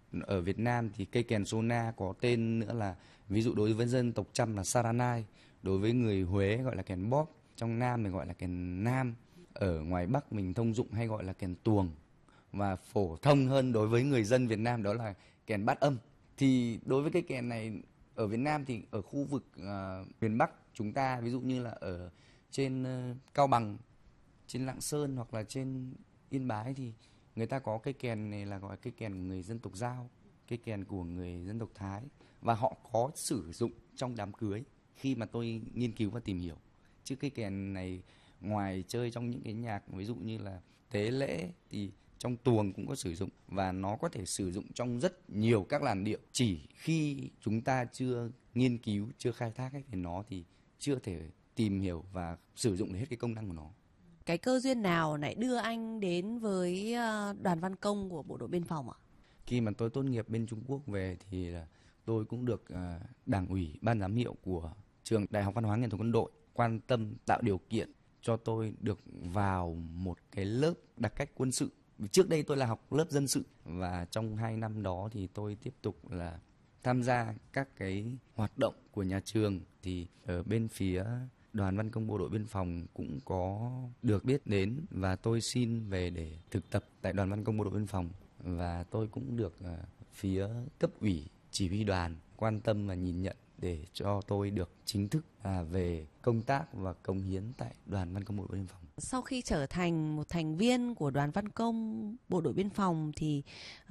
Ở Việt Nam thì cây kèn Sona có tên nữa là, ví dụ đối với dân tộc Chăm là Saranai, đối với người Huế gọi là kèn bóp, trong Nam mình gọi là kèn Nam, ở ngoài Bắc mình thông dụng hay gọi là kèn tuồng, và phổ thông hơn đối với người dân Việt Nam đó là kèn bát âm. Thì đối với cây kèn này ở Việt Nam thì ở khu vực miền Bắc chúng ta, ví dụ như là ở trên Cao Bằng, trên Lạng Sơn hoặc là trên Yên Bái thì người ta có cây kèn này là gọi cây kèn của người dân tộc Dao, cây kèn của người dân tộc Thái, và họ có sử dụng trong đám cưới khi mà tôi nghiên cứu và tìm hiểu. Chứ cây kèn này ngoài chơi trong những cái nhạc ví dụ như là tế lễ thì trong tuồng cũng có sử dụng, và nó có thể sử dụng trong rất nhiều các làn điệu. Chỉ khi chúng ta chưa nghiên cứu, chưa khai thác về nó thì chưa thể tìm hiểu và sử dụng hết cái công năng của nó. Cái cơ duyên nào lại đưa anh đến với đoàn văn công của Bộ đội Biên phòng ạ? Khi mà tôi tốt nghiệp bên Trung Quốc về thì là tôi cũng được Đảng ủy, Ban giám hiệu của trường Đại học Văn hóa Nghệ thuật Quân đội quan tâm tạo điều kiện cho tôi được vào một cái lớp đặc cách quân sự. Trước đây tôi là học lớp dân sự, và trong 2 năm đó thì tôi tiếp tục là tham gia các cái hoạt động của nhà trường. Thì ở bên phía Đoàn Văn công Bộ đội Biên phòng cũng có được biết đến, và tôi xin về để thực tập tại Đoàn Văn công Bộ đội Biên phòng, và tôi cũng được phía cấp ủy chỉ huy đoàn quan tâm và nhìn nhận để cho tôi được chính thức về công tác và cống hiến tại Đoàn Văn công Bộ đội Biên phòng. Sau khi trở thành một thành viên của Đoàn Văn công Bộ đội Biên phòng thì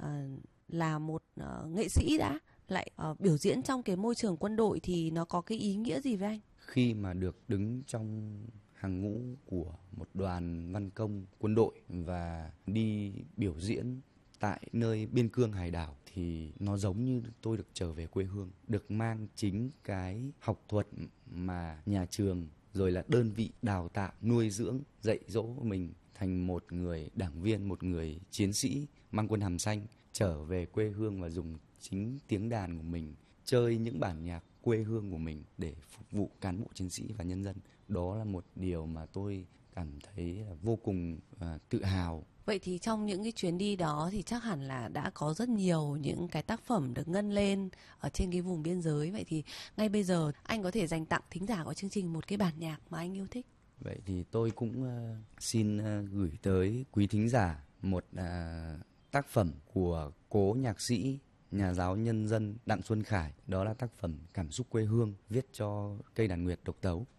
là một nghệ sĩ đã lại biểu diễn trong cái môi trường quân đội thì nó có cái ý nghĩa gì với anh? Khi mà được đứng trong hàng ngũ của một đoàn văn công quân đội và đi biểu diễn tại nơi biên cương hải đảo thì nó giống như tôi được trở về quê hương, được mang chính cái học thuật mà nhà trường rồi là đơn vị đào tạo, nuôi dưỡng, dạy dỗ mình thành một người đảng viên, một người chiến sĩ mang quân hàm xanh trở về quê hương và dùng chính tiếng đàn của mình chơi những bản nhạc quê hương của mình để phục vụ cán bộ chiến sĩ và nhân dân. Đó là một điều mà tôi cảm thấy vô cùng tự hào. Vậy thì trong những cái chuyến đi đó thì chắc hẳn là đã có rất nhiều những cái tác phẩm được ngân lên ở trên cái vùng biên giới. Vậy thì ngay bây giờ anh có thể dành tặng thính giả của chương trình một cái bản nhạc mà anh yêu thích. Vậy thì tôi cũng xin gửi tới quý thính giả một tác phẩm của cố nhạc sĩ, nhà giáo nhân dân Đặng Xuân Khải. Đó là tác phẩm Cảm xúc quê hương, viết cho cây đàn nguyệt độc tấu.